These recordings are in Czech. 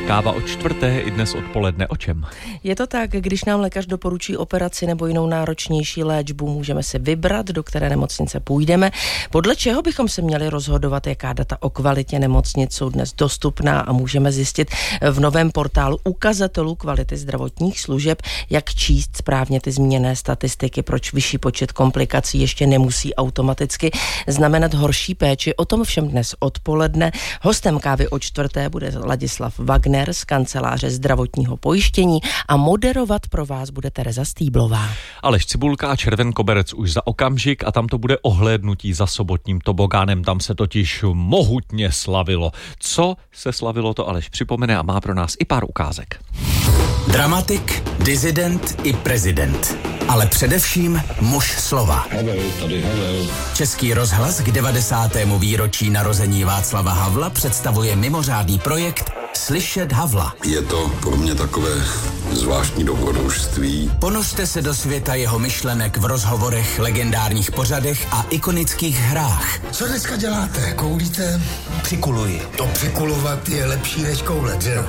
Káva od 4. i dnes odpoledne o čem? Je to tak, když nám lékař doporučí operaci nebo jinou náročnější léčbu, můžeme si vybrat, do které nemocnice půjdeme. Podle čeho bychom se měli rozhodovat, jaká data o kvalitě nemocnic jsou dnes dostupná, a můžeme zjistit v novém portálu ukazatelů kvality zdravotních služeb, jak číst správně ty zmíněné statistiky, proč vyšší počet komplikací ještě nemusí automaticky znamenat horší péči. O tom všem dnes odpoledne. Hostem Kávy o 4. bude Ladislav Wagner z kanceláře zdravotního pojištění a moderovat pro vás bude Tereza Stýblová. Aleš Cibulka a Červenkoberec už za okamžik a tam to bude ohlédnutí za sobotním tobogánem. Tam se totiž mohutně slavilo. Co se slavilo, to Aleš připomene a má pro nás i pár ukázek. Dramatik, disident i prezident. Ale především muž slova. Havel. Český rozhlas k 90. výročí narození Václava Havla představuje mimořádný projekt Slyšet Havla. Je to pro mě takové zvláštní dobrodružství. Ponořte se do světa jeho myšlenek v rozhovorech, legendárních pořadech a ikonických hrách. Co dneska děláte? Koulíte? Přikuluji. To přikulovat je lepší než koulet, že jo?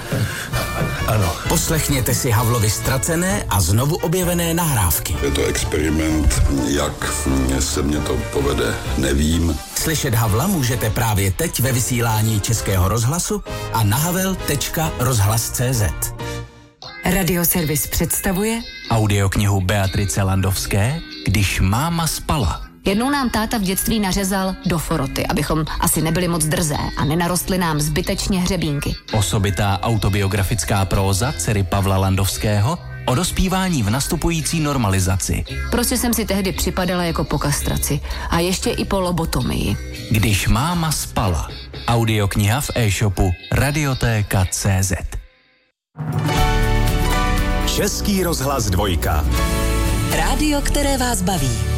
Ano. Poslechněte si Havlovi ztracené a znovu objevené nahrávky. Je to experiment, jak se mně to povede, nevím. Slyšet Havla můžete právě teď ve vysílání Českého rozhlasu a na havel.rozhlas.cz. Radioservis představuje Audioknihu Beatrice Landovské Když máma spala. Jednou nám táta v dětství nařezal do foroty, abychom asi nebyli moc drzé a nenarostly nám zbytečně hřebínky. Osobitá autobiografická próza dcery Pavla Landovského o dospívání v nastupující normalizaci. Prostě jsem si tehdy připadala jako po kastraci a ještě i po lobotomii. Když máma spala. Audiokniha v e-shopu radiotéka.cz. Český rozhlas 2. Rádio, které vás baví.